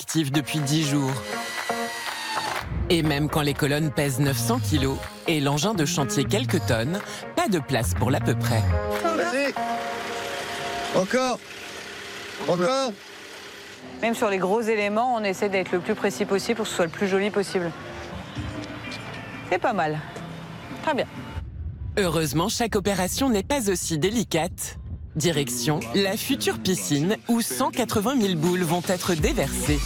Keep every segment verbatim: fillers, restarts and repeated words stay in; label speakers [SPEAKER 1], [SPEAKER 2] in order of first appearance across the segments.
[SPEAKER 1] sportive depuis dix jours. Et même quand les colonnes pèsent neuf cents kilos et l'engin de chantier quelques tonnes, pas de place pour l'à peu près.
[SPEAKER 2] Vas-y. Encore. Encore.
[SPEAKER 3] Même sur les gros éléments, on essaie d'être le plus précis possible pour que ce soit le plus joli possible. C'est pas mal. Très bien.
[SPEAKER 1] Heureusement, chaque opération n'est pas aussi délicate. Direction la future piscine où cent quatre-vingt mille boules vont être déversées.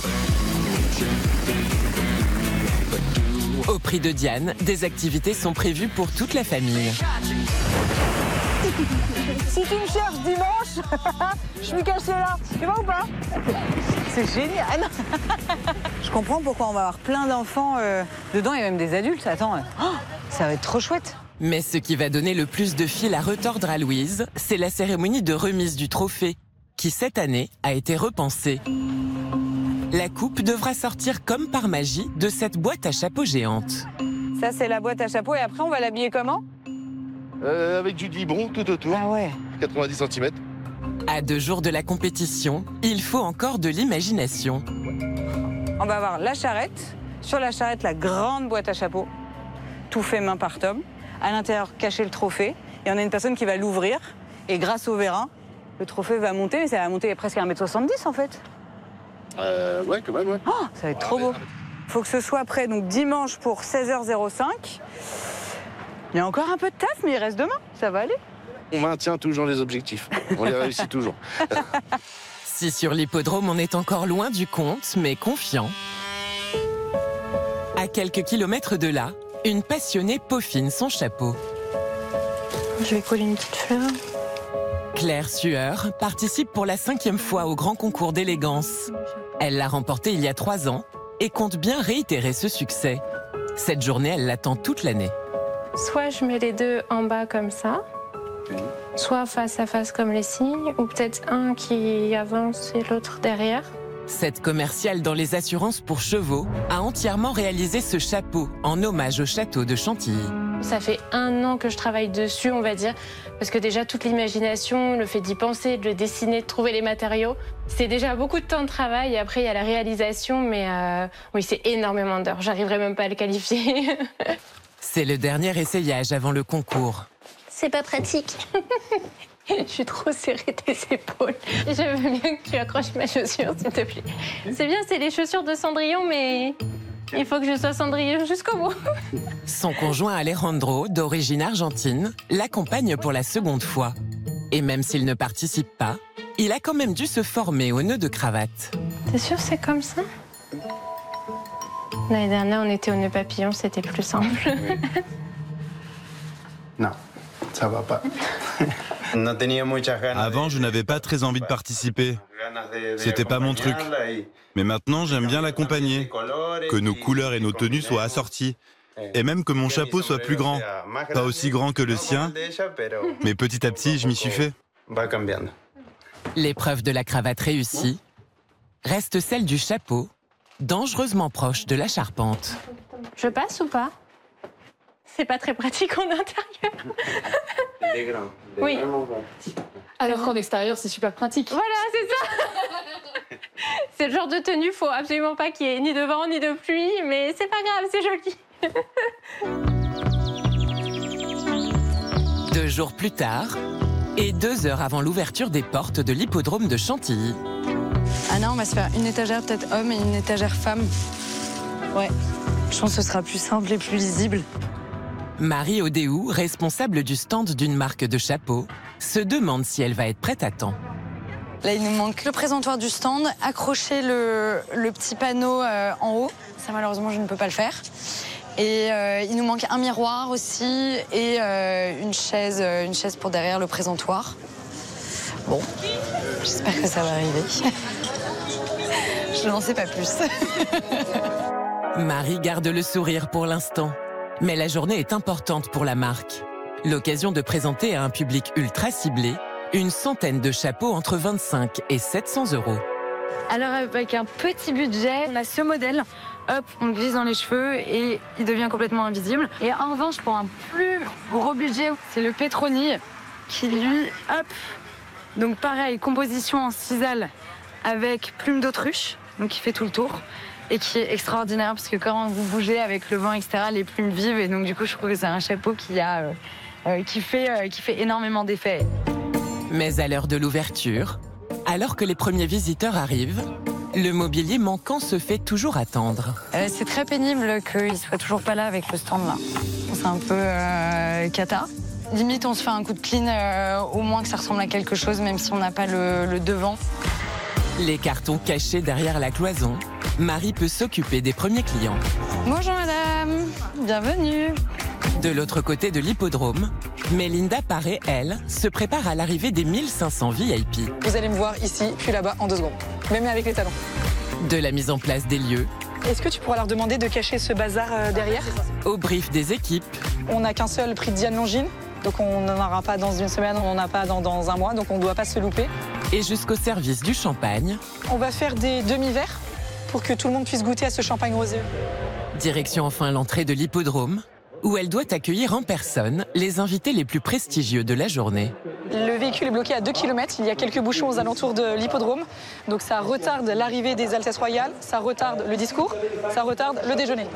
[SPEAKER 1] Au prix de Diane, des activités sont prévues pour toute la famille.
[SPEAKER 3] Si tu me cherches dimanche, je suis cachée là. Tu vas ou pas? C'est génial. Je comprends pourquoi on va avoir plein d'enfants euh, dedans et même des adultes. Attends, oh, ça va être trop chouette.
[SPEAKER 1] Mais ce qui va donner le plus de fil à retordre à Louise, c'est la cérémonie de remise du trophée, qui cette année a été repensée. La coupe devra sortir comme par magie de cette boîte à chapeau géante.
[SPEAKER 3] Ça, c'est la boîte à chapeau et après, on va l'habiller comment?
[SPEAKER 2] Euh, avec du dibon tout autour.
[SPEAKER 3] Ah ouais.
[SPEAKER 2] quatre-vingt-dix centimètres.
[SPEAKER 1] À deux jours de la compétition, il faut encore de l'imagination.
[SPEAKER 3] On va avoir la charrette. Sur la charrette, la grande boîte à chapeau. Tout fait main par Tom. À l'intérieur, cacher le trophée. Et on a une personne qui va l'ouvrir. Et grâce au vérin, le trophée va monter. Mais ça va monter presque à un mètre soixante-dix en fait.
[SPEAKER 2] Euh, ouais, quand même, ouais.
[SPEAKER 3] Oh, ça va être trop beau. Il faut que ce soit prêt donc dimanche pour seize heures cinq. Il y a encore un peu de taf, mais il reste demain. Ça va aller.
[SPEAKER 2] On maintient toujours les objectifs. On les réussit toujours.
[SPEAKER 1] Si sur l'hippodrome on est encore loin du compte, mais confiant. À quelques kilomètres de là, une passionnée peaufine son chapeau.
[SPEAKER 4] Je vais coller une petite fleur.
[SPEAKER 1] Claire Sueur participe pour la cinquième fois au grand concours d'élégance. Elle l'a remporté il y a trois ans et compte bien réitérer ce succès. Cette journée, elle l'attend toute l'année.
[SPEAKER 4] Soit je mets les deux en bas comme ça, soit face à face comme les cygnes, ou peut-être un qui avance et l'autre derrière.
[SPEAKER 1] Cette commerciale dans les assurances pour chevaux a entièrement réalisé ce chapeau en hommage au château de Chantilly.
[SPEAKER 4] Ça fait un an que je travaille dessus, on va dire, parce que déjà toute l'imagination, le fait d'y penser, de le dessiner, de trouver les matériaux, c'est déjà beaucoup de temps de travail. Et après, il y a la réalisation, mais euh, oui, c'est énormément d'heures. J'arriverai même pas à le qualifier.
[SPEAKER 1] C'est le dernier essayage avant le concours.
[SPEAKER 4] C'est pas pratique. Je suis trop serrée tes épaules. Je veux bien que tu accroches ma chaussure, s'il te plaît. C'est bien, c'est les chaussures de Cendrillon, mais il faut que je sois Cendrillon jusqu'au bout.
[SPEAKER 1] Son conjoint Alejandro, d'origine argentine, l'accompagne pour la seconde fois. Et même s'il ne participe pas, il a quand même dû se former au nœud de cravate.
[SPEAKER 4] T'es sûr c'est comme ça? L'année dernière, on était au nœud papillon, c'était plus simple.
[SPEAKER 5] Oui. Non, ça va pas.
[SPEAKER 6] Avant, je n'avais pas très envie de participer. C'était pas mon truc. Mais maintenant, j'aime bien l'accompagner. Que nos couleurs et nos tenues soient assorties. Et même que mon chapeau soit plus grand. Pas aussi grand que le sien, mais petit à petit, je m'y suis fait.
[SPEAKER 1] L'épreuve de la cravate réussie reste celle du chapeau, dangereusement proche de la charpente.
[SPEAKER 4] Je passe ou pas? C'est pas très pratique en intérieur. Oui.
[SPEAKER 7] Alors qu'en extérieur, c'est super pratique.
[SPEAKER 4] Voilà, c'est ça. C'est le genre de tenue, faut absolument pas qu'il y ait ni de vent ni de pluie, mais c'est pas grave, c'est joli.
[SPEAKER 1] Deux jours plus tard, et deux heures avant l'ouverture des portes de l'hippodrome de Chantilly.
[SPEAKER 8] Ah non, on va se faire une étagère peut-être homme et une étagère femme. Ouais, je pense que ce sera plus simple et plus lisible.
[SPEAKER 1] Marie Odéou, responsable du stand d'une marque de chapeaux, se demande si elle va être prête à temps.
[SPEAKER 8] Là, il nous manque le présentoir du stand, accrocher le, le petit panneau euh, en haut. Ça, malheureusement, je ne peux pas le faire. Et euh, il nous manque un miroir aussi et euh, une chaise, euh, une chaise pour derrière le présentoir. Bon, j'espère que ça va arriver. Je n'en sais pas plus.
[SPEAKER 1] Marie garde le sourire pour l'instant. Mais la journée est importante pour la marque. L'occasion de présenter à un public ultra ciblé une centaine de chapeaux entre vingt-cinq et sept cents euros.
[SPEAKER 8] Alors avec un petit budget, on a ce modèle. Hop, on le glisse dans les cheveux et il devient complètement invisible. Et en revanche, pour un plus gros budget, c'est le Pétronille qui lui, hop. Donc pareil, composition en sisal avec plume d'autruche. donc qui fait tout le tour et qui est extraordinaire parce que quand vous bougez avec le vent, et cetera, les plumes vivent et donc du coup je trouve que c'est un chapeau qui, a, euh, euh, qui, fait, euh, qui fait énormément d'effet.
[SPEAKER 1] Mais à l'heure de l'ouverture, alors que les premiers visiteurs arrivent, le mobilier manquant se fait toujours attendre.
[SPEAKER 8] Euh, c'est très pénible qu'il ne soit toujours pas là avec le stand là. C'est un peu euh, cata. Limite, on se fait un coup de clean, euh, au moins que ça ressemble à quelque chose, même si on n'a pas le, le devant.
[SPEAKER 1] Les cartons cachés derrière la cloison, Marie peut s'occuper des premiers clients.
[SPEAKER 8] Bonjour madame, bienvenue.
[SPEAKER 1] De l'autre côté de l'hippodrome, Mélinda Paré, elle, se prépare à l'arrivée des mille cinq cents V I P.
[SPEAKER 5] Vous allez me voir ici, puis là-bas en deux secondes, même avec les talons.
[SPEAKER 1] De la mise en place des lieux,
[SPEAKER 5] est-ce que tu pourras leur demander de cacher ce bazar euh, derrière?
[SPEAKER 1] au brief des équipes,
[SPEAKER 5] On n'a qu'un seul prix de Diane Longines, donc on n'en aura pas dans une semaine, on n'en a pas dans, dans un mois, donc on ne doit pas se louper.
[SPEAKER 1] et jusqu'au service du champagne,
[SPEAKER 5] On va faire des demi-verres pour que tout le monde puisse goûter à ce champagne rosé.
[SPEAKER 1] direction enfin l'entrée de l'hippodrome, où elle doit accueillir en personne les invités les plus prestigieux de la journée.
[SPEAKER 5] Le véhicule est bloqué à deux kilomètres, il y a quelques bouchons aux alentours de l'hippodrome, donc ça retarde l'arrivée des Altesses Royales, ça retarde le discours, ça retarde le déjeuner.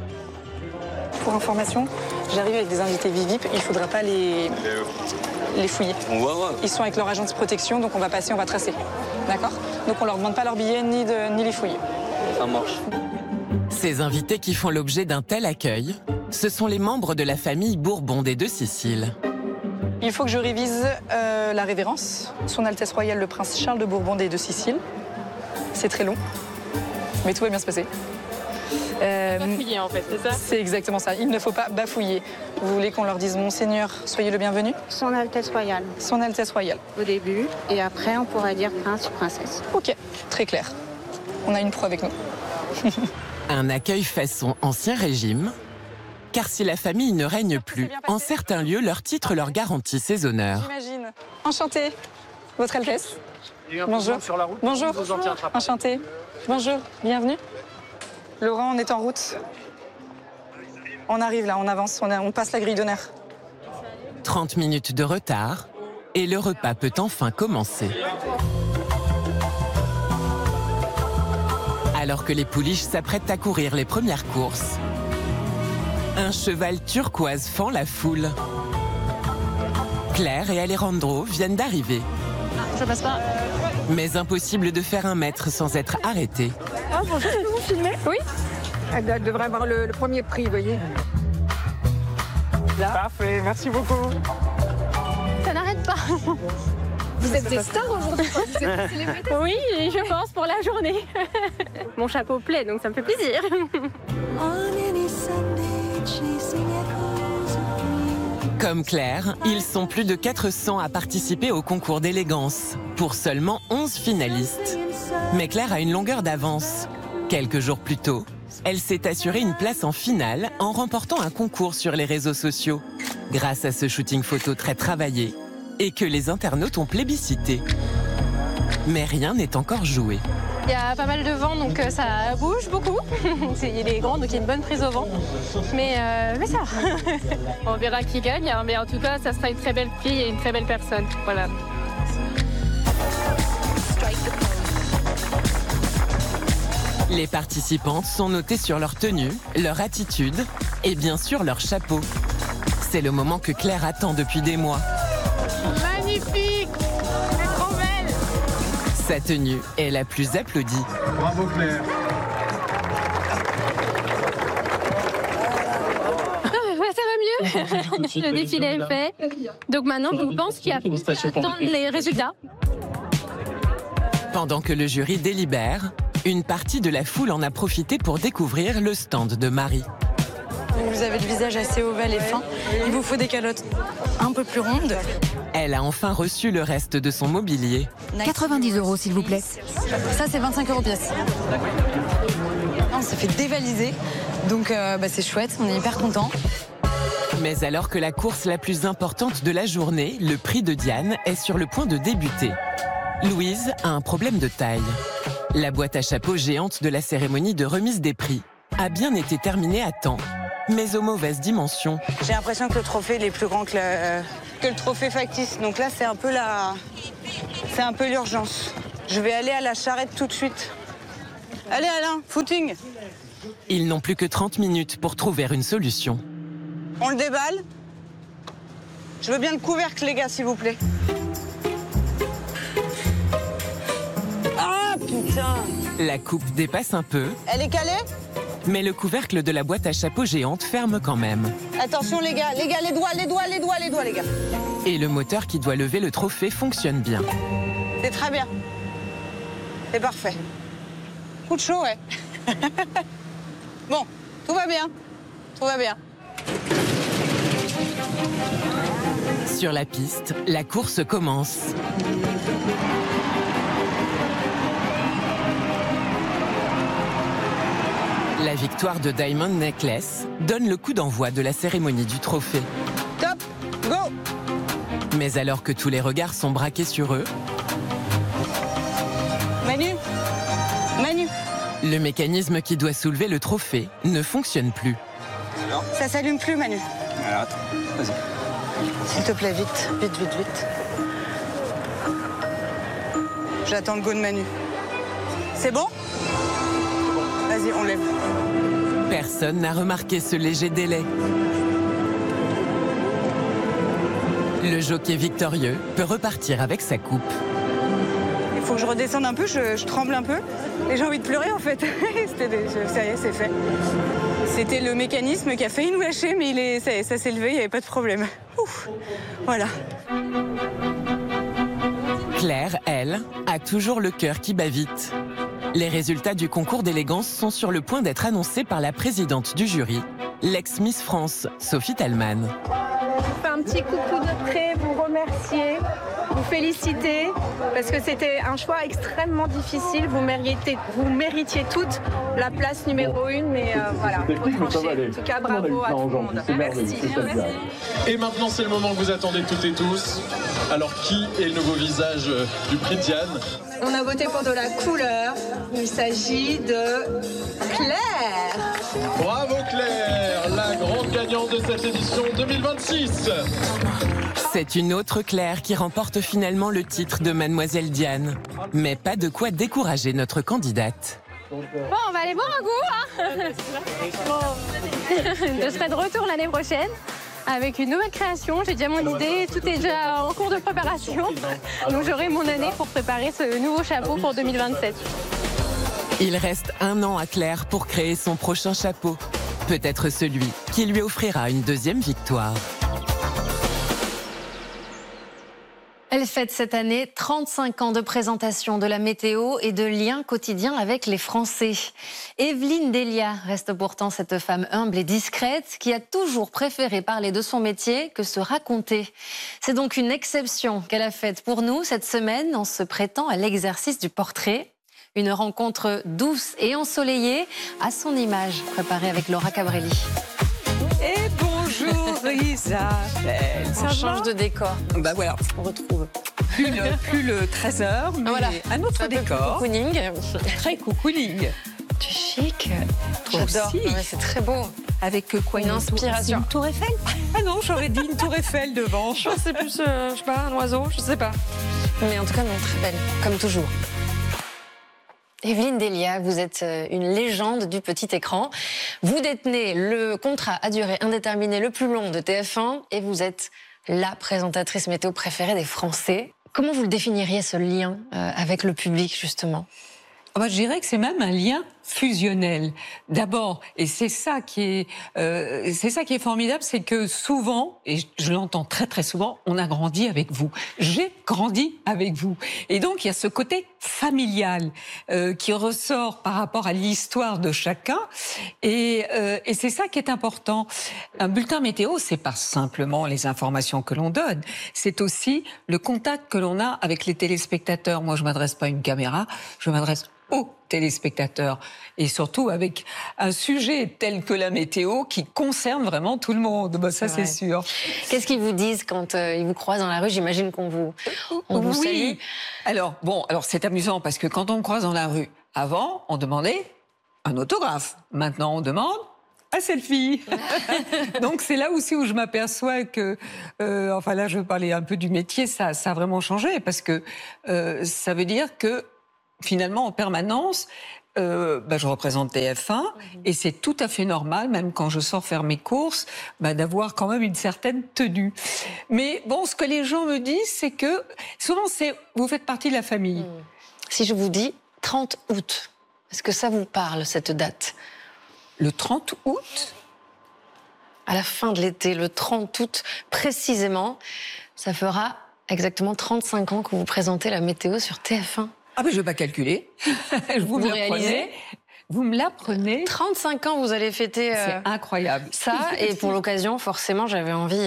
[SPEAKER 5] Pour information, j'arrive avec des invités V I P, il ne faudra pas les, les fouiller. Ils sont avec leur agent de protection, donc on va passer, on va tracer. D'accord? Donc on ne leur demande pas leur billet ni, de, ni les fouiller.
[SPEAKER 9] Ça marche.
[SPEAKER 1] Ces invités qui font l'objet d'un tel accueil, ce sont les membres de la famille Bourbon des Deux-Siciles.
[SPEAKER 5] Il faut que je révise euh, la révérence. Son Altesse Royale, le prince Charles de Bourbon des Deux-Siciles. C'est très long, mais tout va bien se passer.
[SPEAKER 4] Euh, bafouiller en fait, c'est ça?
[SPEAKER 5] C'est exactement ça. Il ne faut pas bafouiller. Vous voulez qu'on leur dise Monseigneur, soyez le bienvenu?
[SPEAKER 10] Son Altesse Royale.
[SPEAKER 5] Son Altesse Royale.
[SPEAKER 10] Au début, et après on pourra dire prince ou princesse.
[SPEAKER 5] Ok, très clair. On a une pro avec nous.
[SPEAKER 1] Un accueil façon Ancien Régime, car si la famille ne règne plus, en certains lieux, leur titre leur garantit ses honneurs.
[SPEAKER 5] J'imagine. Enchanté, Votre Altesse. Bonjour. Bonjour. Enchanté. Bonjour, bienvenue. Laurent, on est en route. On arrive là, on avance, on, a, on passe la grille d'honneur.
[SPEAKER 1] trente minutes de retard, et le repas peut enfin commencer. Alors que les pouliches s'apprêtent à courir les premières courses, un cheval turquoise fend la foule. Claire et Alejandro viennent d'arriver.
[SPEAKER 7] Ça passe pas.
[SPEAKER 1] Mais impossible de faire un mètre sans être arrêté.
[SPEAKER 11] Ah bonjour, vous filmez?
[SPEAKER 7] Oui.
[SPEAKER 11] Elle devrait avoir le, le premier prix, vous voyez. Là. Parfait, merci beaucoup.
[SPEAKER 7] Ça n'arrête pas. Vous êtes des stars aujourd'hui. Oui, je pense, pour la journée. Mon chapeau plaît, donc ça me fait plaisir.
[SPEAKER 1] Comme Claire, ils sont plus de quatre cents à participer au concours d'élégance, pour seulement onze finalistes. Mais Claire a une longueur d'avance. Quelques jours plus tôt, elle s'est assurée une place en finale en remportant un concours sur les réseaux sociaux, grâce à ce shooting photo très travaillé et que les internautes ont plébiscité. Mais rien n'est encore joué.
[SPEAKER 4] Il y a pas mal de vent, donc ça bouge beaucoup. Il est grand, donc il y a une bonne prise au vent. Mais, euh, mais ça va. On verra qui gagne, hein, mais en tout cas, ça sera une très belle fille et une très belle personne. Voilà.
[SPEAKER 1] Les participantes sont notées sur leur tenue, leur attitude et bien sûr leur chapeau. C'est le moment que Claire attend depuis des mois.
[SPEAKER 4] Magnifique! C'est trop belle!
[SPEAKER 1] Sa tenue est la plus applaudie.
[SPEAKER 12] Bravo Claire!
[SPEAKER 4] Ça va mieux. Le défilé est fait. Donc maintenant, je pense qu'il y a attendre les résultats.
[SPEAKER 1] Pendant que le jury délibère, une partie de la foule en a profité pour découvrir le stand de Marie.
[SPEAKER 8] Vous avez le visage assez ovale et fin. Il vous faut des calottes un peu plus rondes.
[SPEAKER 1] Elle a enfin reçu le reste de son mobilier.
[SPEAKER 13] quatre-vingt-dix euros, s'il vous plaît.
[SPEAKER 8] Ça, c'est vingt-cinq euros pièce. On s'est fait dévaliser, donc euh, bah, c'est chouette, on est hyper contents.
[SPEAKER 1] Mais alors que la course la plus importante de la journée, le prix de Diane, est sur le point de débuter, Louise a un problème de taille. La boîte à chapeau géante de la cérémonie de remise des prix a bien été terminée à temps, mais aux mauvaises dimensions.
[SPEAKER 3] J'ai l'impression que le trophée il est plus grand que le, que le trophée factice. Donc là, c'est un peu la, c'est un peu l'urgence. Je vais aller à la charrette tout de suite. Allez Alain, footing.
[SPEAKER 1] Ils n'ont plus que trente minutes pour trouver une solution.
[SPEAKER 3] On le déballe. Je veux bien le couvercle, les gars, s'il vous plaît. Ah, putain!
[SPEAKER 1] La coupe dépasse un peu.
[SPEAKER 3] Elle est calée?
[SPEAKER 1] Mais le couvercle de la boîte à chapeau géante ferme quand même.
[SPEAKER 3] Attention, les gars, les gars, les doigts, les doigts, les doigts, les doigts, les gars.
[SPEAKER 1] Et le moteur qui doit lever le trophée fonctionne bien.
[SPEAKER 3] C'est très bien. C'est parfait. Coup de chaud, ouais. Bon, tout va bien. Tout va bien.
[SPEAKER 1] Sur la piste, la course commence. La victoire de Diamond Necklace donne le coup d'envoi de la cérémonie du trophée.
[SPEAKER 3] Top, go!
[SPEAKER 1] Mais alors que tous les regards sont braqués sur eux,
[SPEAKER 3] Manu, Manu.
[SPEAKER 1] Le mécanisme qui doit soulever le trophée ne fonctionne plus.
[SPEAKER 3] Ça s'allume plus, Manu.
[SPEAKER 9] Alors attends, vas-y.
[SPEAKER 3] S'il te plaît, vite, vite, vite, vite. J'attends le go de Manu. C'est bon? Vas-y, on lève.
[SPEAKER 1] Personne n'a remarqué ce léger délai. Le jockey victorieux peut repartir avec sa coupe.
[SPEAKER 3] Il faut que je redescende un peu, je, je tremble un peu. Et j'ai envie de pleurer en fait. C'était des, ça y est, c'est fait. C'était le mécanisme qui a failli nous lâcher, mais il est, ça, ça s'est levé, il n'y avait pas de problème. Ouf, voilà.
[SPEAKER 1] Claire, elle, a toujours le cœur qui bat vite. Les résultats du concours d'élégance sont sur le point d'être annoncés par la présidente du jury, l'ex-Miss France, Sophie Tallman.
[SPEAKER 7] Je vous fais un petit coucou de près, vous remercier, vous féliciter, parce que c'était un choix extrêmement difficile. Vous méritiez, vous méritiez toutes la place numéro une, mais euh, voilà, il faut trancher. En tout cas, bravo à tout le monde. Merci.
[SPEAKER 12] Et maintenant, c'est le moment que vous attendez toutes et tous. Alors, qui est le nouveau visage du prix Diane?
[SPEAKER 7] On a voté pour de la couleur. Il s'agit de Claire.
[SPEAKER 12] Bravo Claire, la grande gagnante de cette édition deux mille vingt-six.
[SPEAKER 1] C'est une autre Claire qui remporte finalement le titre de Mademoiselle Diane. Mais pas de quoi décourager notre candidate.
[SPEAKER 7] Bon, on va aller boire un coup, hein. Je serai de retour l'année prochaine avec une nouvelle création. J'ai déjà mon idée, tout est déjà en cours de préparation. Donc j'aurai mon année pour préparer ce nouveau chapeau pour deux mille vingt-sept.
[SPEAKER 1] Il reste un an à Claire pour créer son prochain chapeau. Peut-être celui qui lui offrira une deuxième victoire.
[SPEAKER 13] Elle fête cette année trente-cinq ans de présentation de la météo et de liens quotidiens avec les Français. Evelyne Delia reste pourtant cette femme humble et discrète qui a toujours préféré parler de son métier que se raconter. C'est donc une exception qu'elle a faite pour nous cette semaine en se prêtant à l'exercice du portrait. Une rencontre douce et ensoleillée à son image, préparée avec Laura Cabrelli.
[SPEAKER 14] Et bonjour Isabelle.
[SPEAKER 13] On change de décor.
[SPEAKER 14] Bah voilà, on retrouve plus le, plus le treize heures, mais
[SPEAKER 13] voilà.
[SPEAKER 14] un autre
[SPEAKER 13] un
[SPEAKER 14] décor.
[SPEAKER 13] Peu cocooning.
[SPEAKER 14] Très cocooning.
[SPEAKER 13] Tu es chic.
[SPEAKER 14] Toi aussi.
[SPEAKER 13] C'est très beau.
[SPEAKER 14] Avec quoi?
[SPEAKER 13] Une inspiration.
[SPEAKER 14] Une tour Eiffel? Ah non, j'aurais dit une tour Eiffel devant.
[SPEAKER 13] Je sais plus, euh, je sais pas, un oiseau, je sais pas. Mais en tout cas, non, très belle, comme toujours. Evelyne Delia, vous êtes une légende du petit écran. Vous détenez le contrat à durée indéterminée le plus long de T F un et vous êtes la présentatrice météo préférée des Français. Comment vous le définiriez, ce lien euh, avec le public, justement?
[SPEAKER 14] Oh bah, je dirais que c'est même un lien fusionnel. D'abord, et c'est ça qui est, euh, c'est ça qui est formidable, c'est que souvent, et je l'entends très très souvent, on a grandi avec vous. J'ai grandi avec vous. Et donc, il y a ce côté familial euh, qui ressort par rapport à l'histoire de chacun. Et, euh, et c'est ça qui est important. Un bulletin météo, c'est pas simplement les informations que l'on donne, c'est aussi le contact que l'on a avec les téléspectateurs. Moi, je m'adresse pas à une caméra, je m'adresse aux téléspectateurs et surtout avec un sujet tel que la météo qui concerne vraiment tout le monde. Ben, ça, c'est sûr.
[SPEAKER 13] Qu'est-ce qu'ils vous disent quand euh, ils vous croisent dans la rue? J'imagine qu'on vous, on vous
[SPEAKER 14] oui.
[SPEAKER 13] salue.
[SPEAKER 14] Alors, bon, alors c'est amusant parce que quand on me croise dans la rue, avant, on demandait un autographe. Maintenant, on demande un selfie. Donc, c'est là aussi où je m'aperçois que, euh, enfin là, je veux parler un peu du métier, ça, ça a vraiment changé parce que euh, ça veut dire que finalement, en permanence, euh, bah, je représente T F un, mmh. et c'est tout à fait normal, même quand je sors faire mes courses, bah, d'avoir quand même une certaine tenue. Mais bon, ce que les gens me disent, c'est que souvent, c'est vous faites partie de la famille.
[SPEAKER 13] Mmh. Si je vous dis trente août, est-ce que ça vous parle, cette date?
[SPEAKER 14] Le trente août?
[SPEAKER 13] À la fin de l'été, le trente août précisément, ça fera exactement trente-cinq ans que vous présentez la météo sur T F un.
[SPEAKER 14] Ah ben je ne vais pas calculer. vous, vous me l'apprenez. Vous me l'apprenez.
[SPEAKER 13] trente-cinq ans, vous allez fêter.
[SPEAKER 14] Euh, C'est incroyable.
[SPEAKER 13] Ça, et pour l'occasion, forcément, j'avais envie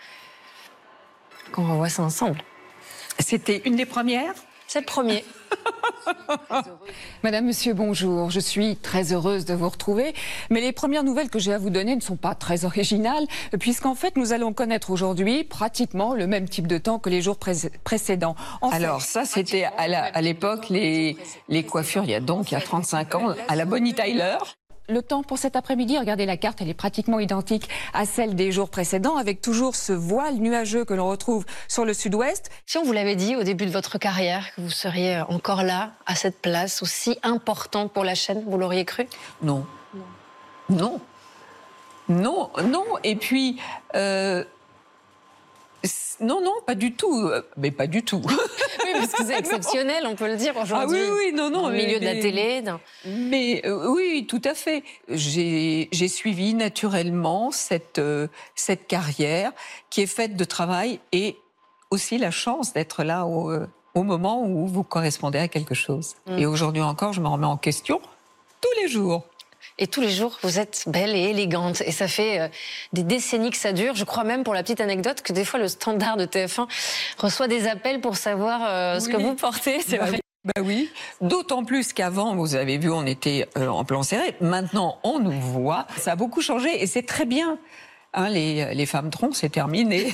[SPEAKER 13] qu'on revoie ça ensemble.
[SPEAKER 14] C'était une des premières?
[SPEAKER 13] C'est le premier.
[SPEAKER 9] Madame, monsieur, bonjour. Je suis très heureuse de vous retrouver. Mais les premières nouvelles que j'ai à vous donner ne sont pas très originales, puisqu'en fait, nous allons connaître aujourd'hui pratiquement le même type de temps que les jours pré précédents. En
[SPEAKER 14] Alors, fait, ça, c'était à l'époque les, les coiffures, il y a donc il y a trente-cinq ans, à la Bonnie Tyler.
[SPEAKER 9] Le temps pour cet après-midi, regardez la carte, elle est pratiquement identique à celle des jours précédents, avec toujours ce voile nuageux que l'on retrouve sur le sud-ouest.
[SPEAKER 13] Si on vous l'avait dit au début de votre carrière que vous seriez encore là, à cette place aussi importante pour la chaîne, vous l'auriez cru?
[SPEAKER 14] Non. Non. Non, non. Et puis... Euh... Non, non, pas du tout. Mais pas du tout.
[SPEAKER 13] Oui, parce que c'est exceptionnel, on peut le dire aujourd'hui.
[SPEAKER 14] Ah oui, oui, non, non.
[SPEAKER 13] Au milieu mais, de la télé. Dans...
[SPEAKER 14] Mais euh, oui, tout à fait. J'ai suivi naturellement cette, euh, cette carrière qui est faite de travail et aussi la chance d'être là au, euh, au moment où vous correspondez à quelque chose. Mm. Et aujourd'hui encore, je me remets en question tous les jours.
[SPEAKER 13] Et tous les jours, vous êtes belle et élégante. Et ça fait euh, des décennies que ça dure. Je crois même, pour la petite anecdote, que des fois, le standard de T F un reçoit des appels pour savoir euh, oui. ce que vous portez. C'est
[SPEAKER 14] bah
[SPEAKER 13] vrai.
[SPEAKER 14] Oui. Bah oui. D'autant plus qu'avant, vous avez vu, on était euh, en plan serré. Maintenant, on nous voit. Ça a beaucoup changé et c'est très bien. Hein, les, les femmes troncs, c'est terminé.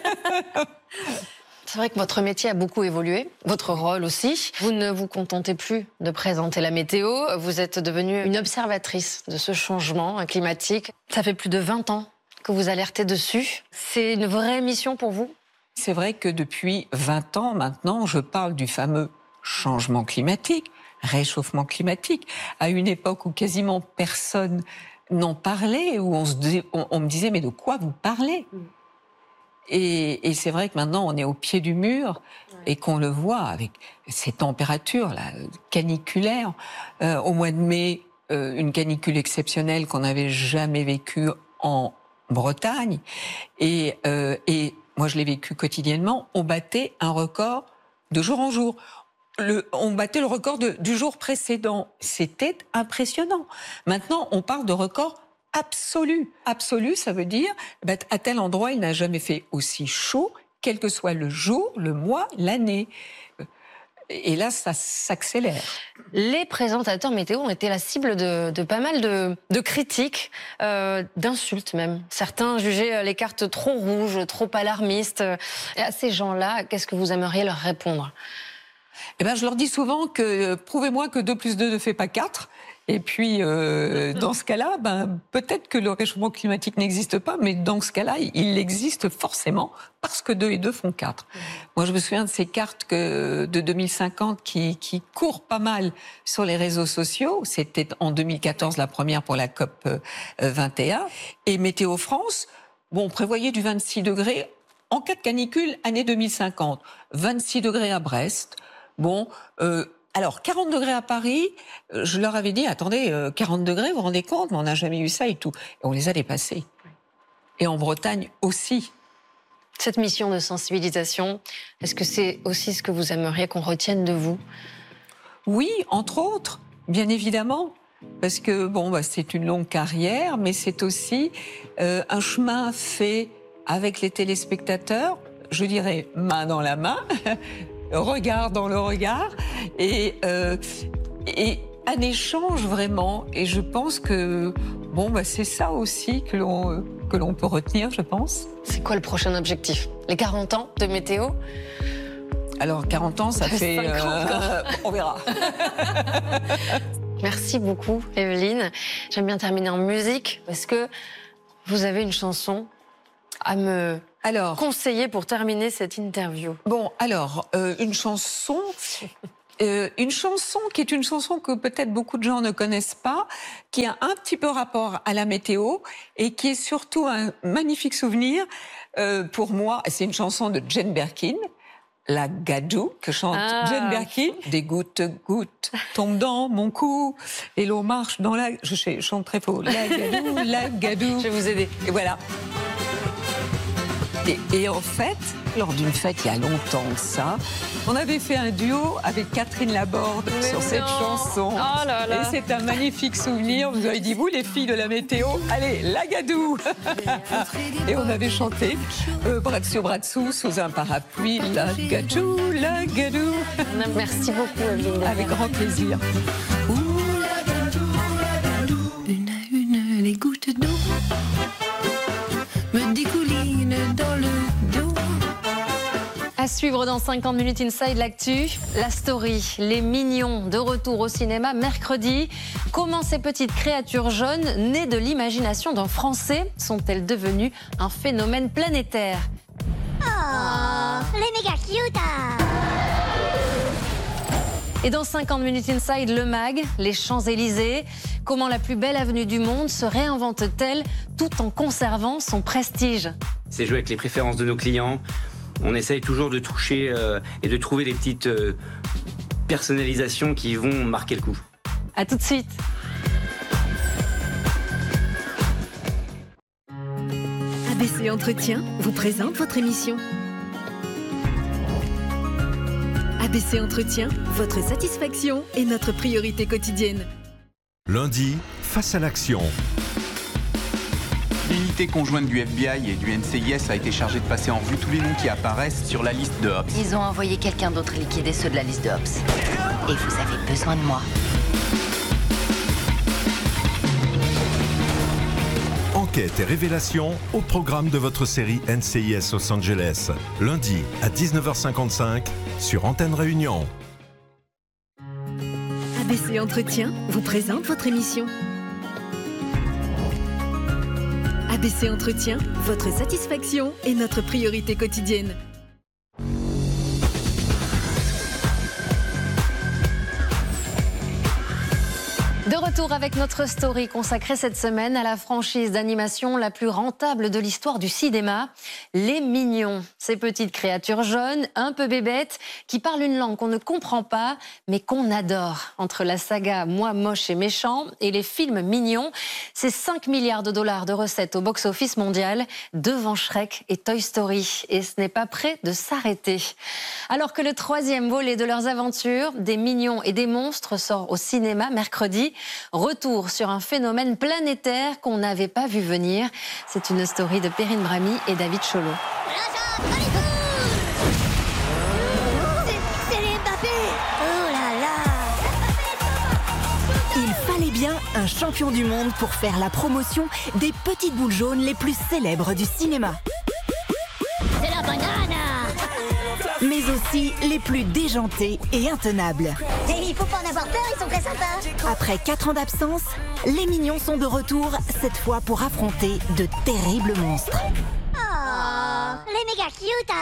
[SPEAKER 13] C'est vrai que votre métier a beaucoup évolué, votre rôle aussi. Vous ne vous contentez plus de présenter la météo, vous êtes devenue une observatrice de ce changement climatique. Ça fait plus de vingt ans que vous alertez dessus. C'est une vraie mission pour vous?
[SPEAKER 14] C'est vrai que depuis vingt ans maintenant, je parle du fameux changement climatique, réchauffement climatique, à une époque où quasiment personne n'en parlait, où on, se disait, on, on me disait « mais de quoi vous parlez ?» Et, et c'est vrai que maintenant, on est au pied du mur et qu'on le voit avec ces températures là, caniculaires. Euh, au mois de mai, euh, une canicule exceptionnelle qu'on n'avait jamais vécue en Bretagne. Et, euh, et moi, je l'ai vécu quotidiennement. On battait un record de jour en jour. Le, on battait le record de, du jour précédent. C'était impressionnant. Maintenant, on parle de record absolu. Absolu, ça veut dire, ben, à tel endroit, il n'a jamais fait aussi chaud, quel que soit le jour, le mois, l'année. Et là, ça s'accélère.
[SPEAKER 13] Les présentateurs météo ont été la cible de, de pas mal de, de critiques, euh, d'insultes même. Certains jugeaient les cartes trop rouges, trop alarmistes. Et à ces gens-là, qu'est-ce que vous aimeriez leur répondre?
[SPEAKER 14] Eh ben, je leur dis souvent que prouvez-moi que deux plus deux ne fait pas quatre. Et puis, euh, dans ce cas-là, ben, peut-être que le réchauffement climatique n'existe pas, mais dans ce cas-là, il existe forcément parce que deux et deux font quatre. Mmh. Moi, je me souviens de ces cartes que, de deux mille cinquante qui, qui courent pas mal sur les réseaux sociaux. C'était en deux mille quatorze la première pour la COP vingt et un. Et Météo France, bon, on prévoyait du vingt-six degrés en cas de canicule, année deux mille cinquante. vingt-six degrés à Brest. Bon... Euh, Alors, quarante degrés à Paris, je leur avais dit, attendez, quarante degrés, vous vous rendez compte, mais on n'a jamais eu ça et tout. Et on les a dépassés. Et en Bretagne aussi.
[SPEAKER 13] Cette mission de sensibilisation, est-ce que c'est aussi ce que vous aimeriez qu'on retienne de vous?
[SPEAKER 14] Oui, entre autres, bien évidemment. Parce que, bon, bah, c'est une longue carrière, mais c'est aussi euh, un chemin fait avec les téléspectateurs, je dirais main dans la main, regard dans le regard, et, euh, et un échange vraiment. Et je pense que bon, bah, c'est ça aussi que l'on que l'on peut retenir, je pense.
[SPEAKER 13] C'est quoi le prochain objectif? Les quarante ans de météo?
[SPEAKER 14] Alors, quarante ans, ça fait... Euh, on verra.
[SPEAKER 13] Merci beaucoup, Evelyne. J'aime bien terminer en musique, parce que vous avez une chanson à me... Alors, conseiller pour terminer cette interview.
[SPEAKER 14] Bon, alors, euh, une chanson Euh, une chanson qui est une chanson que peut-être beaucoup de gens ne connaissent pas, qui a un petit peu rapport à la météo et qui est surtout un magnifique souvenir euh, pour moi. C'est une chanson de Jane Birkin, La Gadoue, que chante ah. Jane Birkin. Des gouttes, gouttes tombent dans mon cou et l'eau marche dans la... Je chante très faux. La Gadoue, la Gadoue.
[SPEAKER 13] Je vais vous aider.
[SPEAKER 14] Et voilà. Et, et en fait, lors d'une fête il y a longtemps ça, on avait fait un duo avec Catherine Laborde Mais sur non. cette chanson.
[SPEAKER 13] Oh là là.
[SPEAKER 14] Et c'est un magnifique souvenir. Vous avez dit, vous les filles de la météo, allez, La Gadoue. Et on avait chanté euh, bras dessus, bras dessous, sous un parapluie, La Gadoue, La Gadoue.
[SPEAKER 13] Merci beaucoup, Evelyne.
[SPEAKER 14] Avec grand plaisir.
[SPEAKER 15] Une à une, les gouttes d'eau me découlinent dans le dos.
[SPEAKER 13] À suivre dans cinquante minutes Inside l'actu, la story, les mignons de retour au cinéma mercredi. Comment ces petites créatures jaunes, nées de l'imagination d'un Français, sont-elles devenues un phénomène planétaire?
[SPEAKER 16] Oh, les méga cute.
[SPEAKER 13] Et dans cinquante minutes Inside, le mag, les Champs-Élysées. Comment la plus belle avenue du monde se réinvente-t-elle tout en conservant son prestige?
[SPEAKER 17] C'est jouer avec les préférences de nos clients. On essaye toujours de toucher euh, et de trouver des petites euh, personnalisations qui vont marquer le coup.
[SPEAKER 13] A tout de suite.
[SPEAKER 15] A B C Entretien vous présente votre émission. A B C Entretien, votre satisfaction est notre priorité quotidienne.
[SPEAKER 18] Lundi, face à l'action.
[SPEAKER 19] L'unité conjointe du F B I et du N C I S a été chargée de passer en revue tous les noms qui apparaissent sur la liste de Hobbs.
[SPEAKER 20] Ils ont envoyé quelqu'un d'autre liquider ceux de la liste de Hobbs. Et vous avez besoin de moi.
[SPEAKER 18] Enquête et révélation au programme de votre série N C I S Los Angeles. Lundi à dix-neuf heures cinquante-cinq sur Antenne Réunion.
[SPEAKER 15] A B C Entretien vous présente votre émission. A B C Entretien, votre satisfaction est notre priorité quotidienne.
[SPEAKER 13] De retour avec notre story consacrée cette semaine à la franchise d'animation la plus rentable de l'histoire du cinéma, Les Mignons. Ces petites créatures jaunes, un peu bébêtes, qui parlent une langue qu'on ne comprend pas, mais qu'on adore. Entre la saga Moi moche et méchant et les films mignons, c'est cinq milliards de dollars de recettes au box-office mondial, devant Shrek et Toy Story. Et ce n'est pas prêt de s'arrêter. Alors que le troisième volet de leurs aventures, Des Mignons et des Monstres, sort au cinéma mercredi. Retour sur un phénomène planétaire qu'on n'avait pas vu venir. C'est une story de Perrine Brami et David Cholot.
[SPEAKER 16] C'est les Mbappé. Oh là là.
[SPEAKER 21] Il fallait bien un champion du monde pour faire la promotion des petites boules jaunes les plus célèbres du cinéma.
[SPEAKER 16] C'est la banane.
[SPEAKER 21] Mais aussi les plus déjantés et intenables.
[SPEAKER 16] Et il faut pas en avoir peur, ils sont très sympas.
[SPEAKER 21] Après quatre ans d'absence, les Mignons sont de retour, cette fois pour affronter de terribles monstres.
[SPEAKER 16] Oh, les méga cute.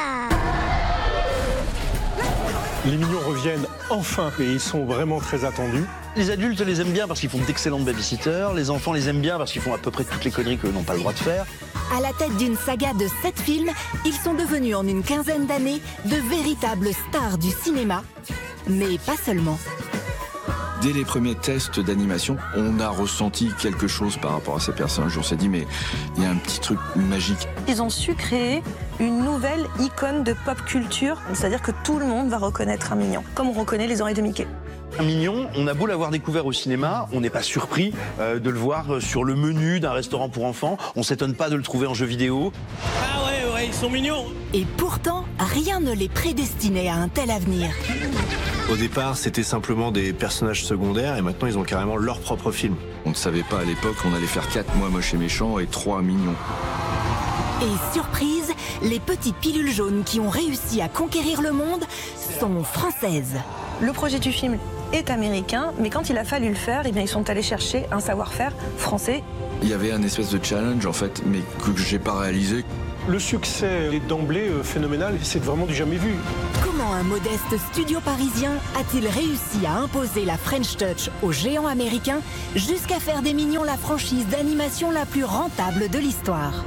[SPEAKER 22] Les Mignons reviennent enfin et ils sont vraiment très attendus.
[SPEAKER 23] Les adultes les aiment bien parce qu'ils font d'excellentes babysitters, les enfants les aiment bien parce qu'ils font à peu près toutes les conneries qu'eux n'ont pas le droit de faire.
[SPEAKER 21] À la tête d'une saga de sept films, ils sont devenus en une quinzaine d'années de véritables stars du cinéma, mais pas seulement.
[SPEAKER 24] Dès les premiers tests d'animation, on a ressenti quelque chose par rapport à ces personnages. On s'est dit, mais il y a un petit truc magique.
[SPEAKER 25] Ils ont su créer une nouvelle icône de pop culture, c'est-à-dire que tout le monde va reconnaître un mignon, comme on reconnaît les oreilles de Mickey.
[SPEAKER 23] Un mignon, on a beau l'avoir découvert au cinéma, on n'est pas surpris euh, de le voir sur le menu d'un restaurant pour enfants, on s'étonne pas de le trouver en jeu vidéo.
[SPEAKER 26] Ah ouais, ouais, ils sont mignons.
[SPEAKER 21] Et pourtant, rien ne les prédestinait à un tel avenir.
[SPEAKER 22] Au départ, c'était simplement des personnages secondaires et maintenant ils ont carrément leur propre film.
[SPEAKER 24] On ne savait pas à l'époque qu'on allait faire quatre Moi moche et méchant et trois Mignons.
[SPEAKER 21] Et surprise, les petites pilules jaunes qui ont réussi à conquérir le monde sont françaises.
[SPEAKER 25] Le projet du film est américain, mais quand il a fallu le faire, eh bien, ils sont allés chercher un savoir-faire français.
[SPEAKER 24] Il y avait un espèce de challenge en fait, mais que j'ai pas réalisé.
[SPEAKER 2] Le succès est d'emblée euh, phénoménal, c'est vraiment du jamais vu.
[SPEAKER 21] Comment un modeste studio parisien a-t-il réussi à imposer la French Touch aux géants américains jusqu'à faire des Mignons la franchise d'animation la plus rentable de l'histoire?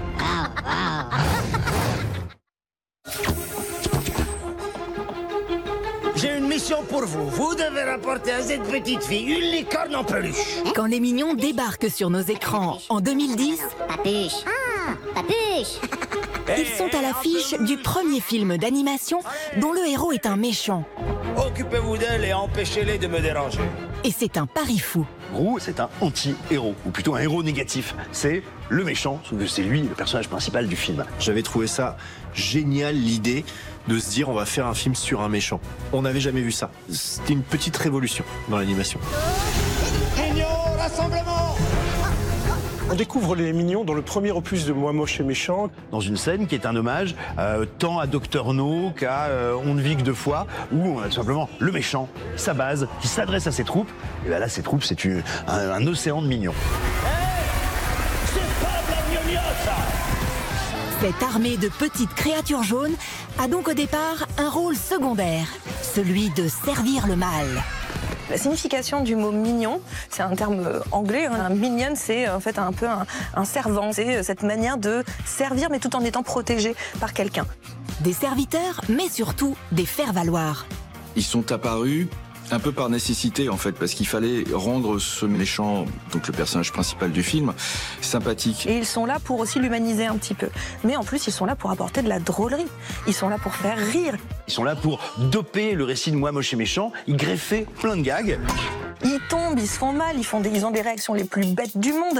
[SPEAKER 4] J'ai une mission pour vous. Vous devez rapporter à cette petite fille une licorne en peluche.
[SPEAKER 21] Quand les Mignons débarquent sur nos écrans en deux mille dix,
[SPEAKER 16] Papuche. Ah, Papuche.
[SPEAKER 21] ils sont à l'affiche du premier film d'animation dont le héros est un méchant.
[SPEAKER 4] Occupez-vous d'elle et empêchez-les de me déranger.
[SPEAKER 21] Et c'est un pari fou.
[SPEAKER 23] Gru, c'est un anti-héros, ou plutôt un héros négatif. C'est le méchant, sauf que c'est lui le personnage principal du film. J'avais trouvé ça génial, l'idée de se dire on va faire un film sur un méchant. On n'avait jamais vu ça. C'était une petite révolution dans l'animation.
[SPEAKER 4] Mignons, rassemblement!
[SPEAKER 2] On découvre les Mignons dans le premier opus de Moi moche et méchant.
[SPEAKER 23] Dans une scène qui est un hommage euh, tant à Docteur No qu'à euh, On ne vit que deux fois, où on a tout simplement le méchant, sa base, qui s'adresse à ses troupes. Et bien là, ses troupes, c'est une- un, un océan de mignons.
[SPEAKER 4] C'est pas de la gnognotte, ça!
[SPEAKER 21] Cette armée de petites créatures jaunes a donc au départ un rôle secondaire, celui de servir le mal.
[SPEAKER 25] La signification du mot mignon, c'est un terme anglais. Un minion, c'est en fait un peu un, un servant. C'est cette manière de servir, mais tout en étant protégé par quelqu'un.
[SPEAKER 21] Des serviteurs, mais surtout des faire-valoir.
[SPEAKER 24] Ils sont apparus un peu par nécessité en fait, parce qu'il fallait rendre ce méchant, donc le personnage principal du film, sympathique.
[SPEAKER 25] Et ils sont là pour aussi l'humaniser un petit peu. Mais en plus, ils sont là pour apporter de la drôlerie. Ils sont là pour faire rire.
[SPEAKER 23] Ils sont là pour doper le récit de Moi moche et méchant, y greffer plein de gags.
[SPEAKER 25] Ils tombent, ils se font mal, ils, font des, ils ont des réactions les plus bêtes du monde.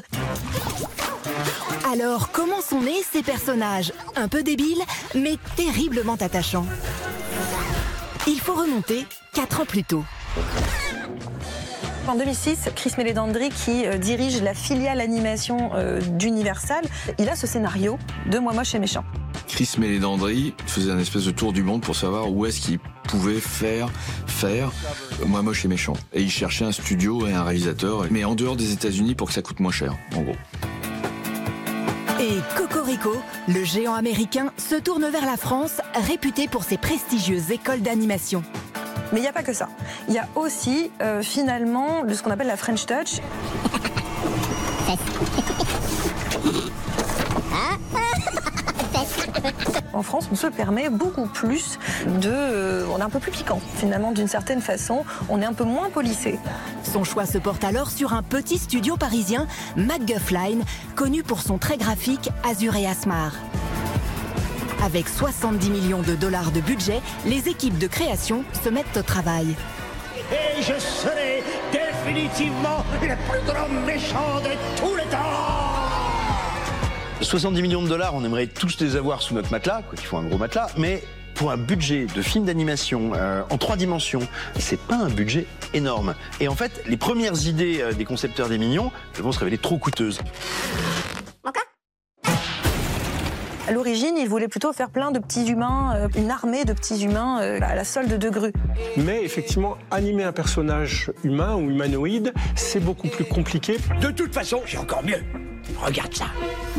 [SPEAKER 21] Alors, comment sont nés ces personnages? Un peu débiles, mais terriblement attachants. Il faut remonter quatre ans plus tôt.
[SPEAKER 25] En deux mille six, Chris Meledandri, qui euh, dirige la filiale animation euh, d'Universal, il a ce scénario de Moi moche et méchant.
[SPEAKER 24] Chris Meledandri faisait un espèce de tour du monde pour savoir où est-ce qu'il pouvait faire faire Moi moche et méchant. Et il cherchait un studio et un réalisateur, mais en dehors des États-Unis pour que ça coûte moins cher, en gros.
[SPEAKER 21] Et Cocorico, le géant américain, se tourne vers la France, réputée pour ses prestigieuses écoles d'animation.
[SPEAKER 25] Mais il n'y a pas que ça. Il y a aussi euh, finalement ce qu'on appelle la French Touch. En France, on se permet beaucoup plus de... euh, on est un peu plus piquant, finalement, d'une certaine façon. On est un peu moins policé.
[SPEAKER 21] Son choix se porte alors sur un petit studio parisien, McGuffline, connu pour son trait graphique Azur et Asmar. Avec soixante-dix millions de dollars de budget, les équipes de création se mettent au travail.
[SPEAKER 4] Et je serai définitivement le plus grand méchant de tous les temps!
[SPEAKER 23] soixante-dix millions de dollars, on aimerait tous les avoir sous notre matelas, quoi qu'il faut un gros matelas, mais pour un budget de film d'animation euh, en trois dimensions, c'est pas un budget énorme. Et en fait, les premières idées euh, des concepteurs des Mignons vont se révéler trop coûteuses.
[SPEAKER 25] À l'origine, ils voulaient plutôt faire plein de petits humains, euh, une armée de petits humains euh, à la solde de Gru.
[SPEAKER 2] Mais effectivement, animer un personnage humain ou humanoïde, c'est beaucoup plus compliqué.
[SPEAKER 4] De toute façon, j'ai encore mieux. Regarde ça.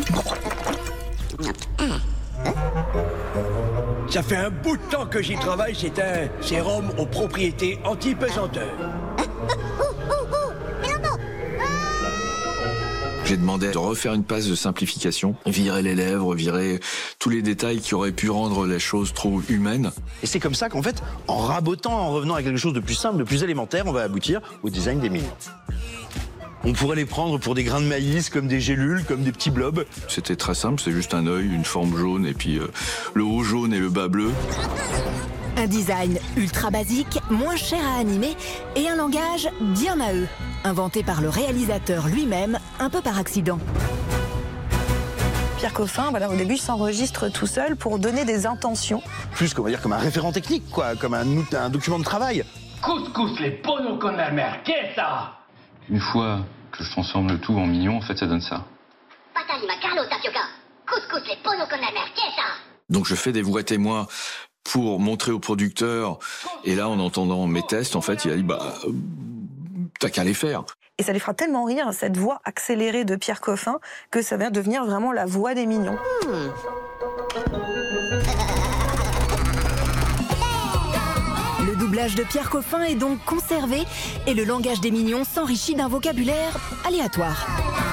[SPEAKER 4] Ça fait un bout de temps que j'y travaille, c'est un sérum aux propriétés anti-pesanteur.
[SPEAKER 24] J'ai demandé de refaire une passe de simplification, virer les lèvres, virer tous les détails qui auraient pu rendre les choses trop humaines.
[SPEAKER 23] Et c'est comme ça qu'en fait, en rabotant, en revenant à quelque chose de plus simple, de plus élémentaire, on va aboutir au design des Mignons. On pourrait les prendre pour des grains de maïs, comme des gélules, comme des petits blobs.
[SPEAKER 24] C'était très simple, c'est juste un œil, une forme jaune et puis euh, le haut jaune et le bas bleu.
[SPEAKER 21] Un design ultra basique, moins cher à animer et un langage bien à eux, inventé par le réalisateur lui-même, un peu par accident.
[SPEAKER 25] Pierre Coffin, voilà, au début, s'enregistre tout seul pour donner des intentions.
[SPEAKER 23] Plus, on va dire, comme un référent technique, quoi, comme un, un document de travail.
[SPEAKER 4] Couscous les ponos con la merqueta.
[SPEAKER 24] Une fois que je transforme le tout en mignon, en fait, ça donne ça.
[SPEAKER 16] Pata di macarlo tapioca. Couscous les pono con la merqueta.
[SPEAKER 24] Donc je fais des voix témoins pour montrer au producteur. Et là, en entendant mes tests, en fait, il a dit, bah, euh, t'as qu'à les faire.
[SPEAKER 25] Et ça les fera tellement rire, cette voix accélérée de Pierre Coffin, que ça va devenir vraiment la voix des Mignons.
[SPEAKER 21] Le doublage de Pierre Coffin est donc conservé et le langage des mignons s'enrichit d'un vocabulaire aléatoire.